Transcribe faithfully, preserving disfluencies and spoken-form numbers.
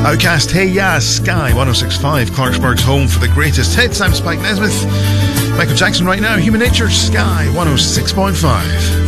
Outcast, Hey Ya, Sky, one oh six point five, Clarksburg's home for the greatest hits. I'm Spike Nesmith. Michael Jackson right now, Human Nature, Sky, one oh six point five.